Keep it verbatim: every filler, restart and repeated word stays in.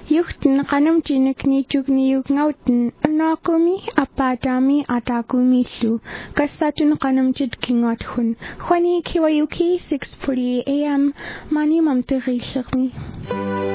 Yuhtin qanamchinik ni chugni yugngautin anakumi apatami atakumisu kasatun qanamchid kingathun Khwani Kiwayuki six forty a m Mani Mamtirishmi